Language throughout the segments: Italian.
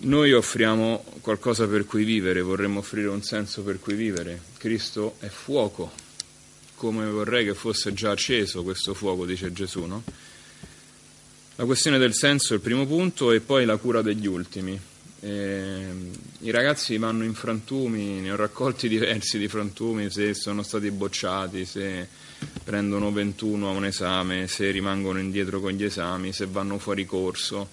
Noi offriamo qualcosa per cui vivere, vorremmo offrire un senso per cui vivere. Cristo è fuoco, come vorrei che fosse già acceso questo fuoco, dice Gesù, no? La questione del senso è il primo punto, e poi la cura degli ultimi. I ragazzi vanno in frantumi, ne ho raccolti diversi di frantumi, se sono stati bocciati, se prendono 21 a un esame, se rimangono indietro con gli esami, se vanno fuori corso.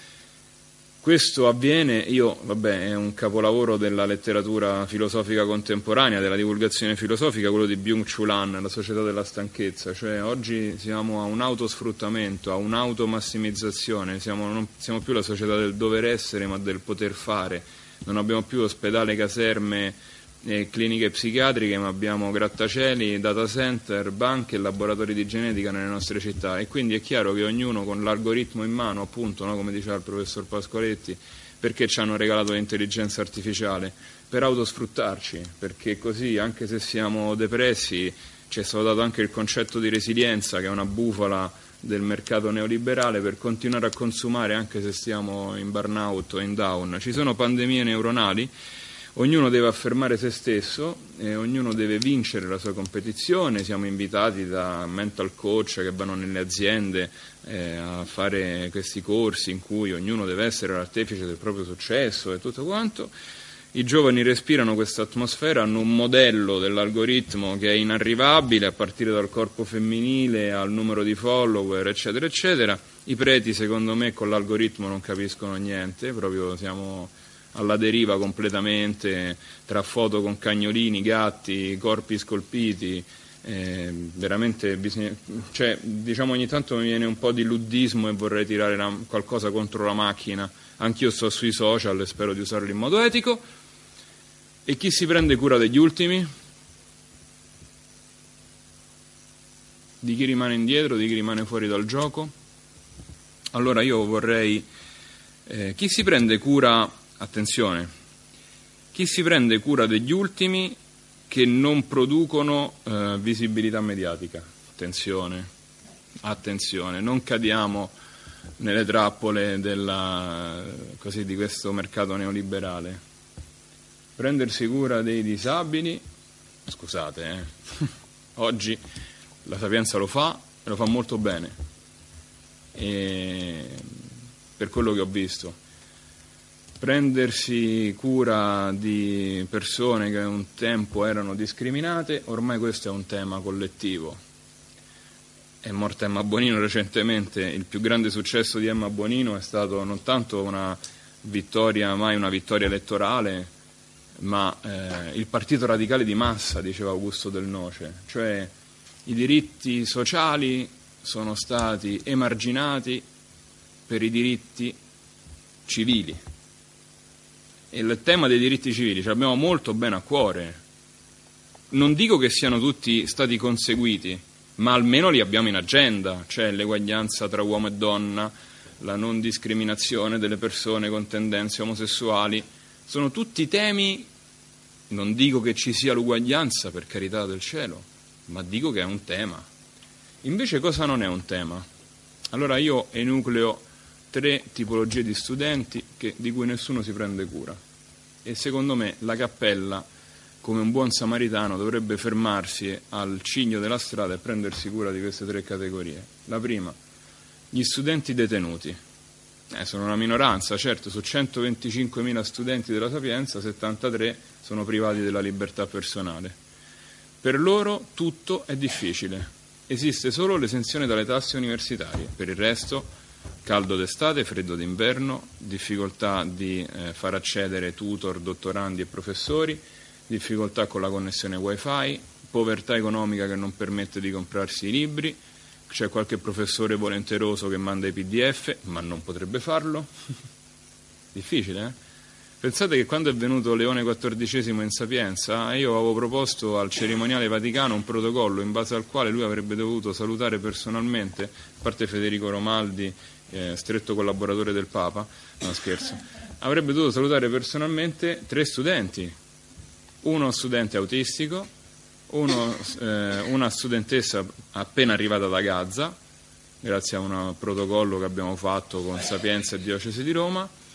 Questo avviene, è un capolavoro della letteratura filosofica contemporanea, della divulgazione filosofica, quello di Byung-Chul Han, La società della stanchezza. Cioè oggi siamo a un autosfruttamento, a un'automassimizzazione, non siamo più la società del dover essere, ma del poter fare. Non abbiamo più ospedale, caserme e cliniche psichiatriche, ma abbiamo grattacieli, data center, banche e laboratori di genetica nelle nostre città, e quindi è chiaro che ognuno con l'algoritmo in mano, appunto, no, come diceva il professor Pasqualetti, perché ci hanno regalato l'intelligenza artificiale? Per autosfruttarci, perché così, anche se siamo depressi, ci è stato dato anche il concetto di resilienza, che è una bufala del mercato neoliberale, per continuare a consumare anche se stiamo in burnout o in down. Ci sono pandemie neuronali. Ognuno deve affermare se stesso e ognuno deve vincere la sua competizione. Siamo invitati da mental coach che vanno nelle aziende a fare questi corsi in cui ognuno deve essere l'artefice del proprio successo e tutto quanto. I giovani respirano questa atmosfera, hanno un modello dell'algoritmo che è inarrivabile, a partire dal corpo femminile al numero di follower, eccetera, eccetera. I preti, secondo me, con l'algoritmo non capiscono niente, proprio siamo alla deriva completamente, tra foto con cagnolini, gatti, corpi scolpiti. Veramente diciamo ogni tanto mi viene un po' di luddismo e vorrei tirare qualcosa contro la macchina. Anch'io sto sui social e spero di usarli in modo etico. E chi si prende cura degli ultimi? Di chi rimane indietro, di chi rimane fuori dal gioco? Allora io vorrei chi si prende cura. Attenzione, chi si prende cura degli ultimi che non producono visibilità mediatica? Attenzione, non cadiamo nelle trappole di questo mercato neoliberale. Prendersi cura dei disabili, scusate, oggi la Sapienza lo fa e lo fa molto bene, per quello che ho visto. Prendersi cura di persone che un tempo erano discriminate, ormai questo è un tema collettivo. È morta Emma Bonino recentemente, il più grande successo di Emma Bonino è stato non tanto una vittoria elettorale, ma il partito radicale di massa, diceva Augusto Del Noce, cioè i diritti sociali sono stati emarginati per i diritti civili. E il tema dei diritti civili ce l'abbiamo molto bene a cuore. Non dico che siano tutti stati conseguiti, ma almeno li abbiamo in agenda, cioè l'eguaglianza tra uomo e donna, la non discriminazione delle persone con tendenze omosessuali. Sono tutti temi, non dico che ci sia l'uguaglianza, per carità del cielo, ma dico che è un tema. Invece cosa non è un tema? Allora io enucleo 3 tipologie di studenti di cui nessuno si prende cura, e secondo me la cappella, come un buon samaritano, dovrebbe fermarsi al ciglio della strada e prendersi cura di queste 3 categorie. La prima, gli studenti detenuti. Sono una minoranza, certo, su 125.000 studenti della Sapienza 73 sono privati della libertà personale. Per loro tutto è difficile, esiste solo l'esenzione dalle tasse universitarie, per il resto caldo d'estate, freddo d'inverno, difficoltà di far accedere tutor, dottorandi e professori, difficoltà con la connessione wifi, povertà economica che non permette di comprarsi i libri, c'è qualche professore volenteroso che manda i PDF, ma non potrebbe farlo. Difficile, eh? Pensate che quando è venuto Leone XIV in Sapienza, io avevo proposto al cerimoniale vaticano un protocollo in base al quale lui avrebbe dovuto salutare personalmente, a parte Federico Romaldi, stretto collaboratore del Papa, no scherzo, avrebbe dovuto salutare personalmente 3 studenti, uno studente autistico, una studentessa appena arrivata da Gaza, grazie a un protocollo che abbiamo fatto con Sapienza e Diocesi di Roma,